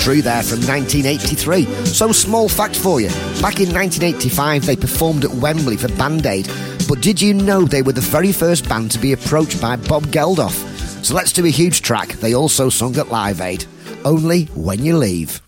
True there from 1983. So, small fact for you. Back in 1985, they performed at Wembley for Band Aid. But did you know they were the very first band to be approached by Bob Geldof? So let's do a huge track they also sung at Live Aid. Only When You Leave.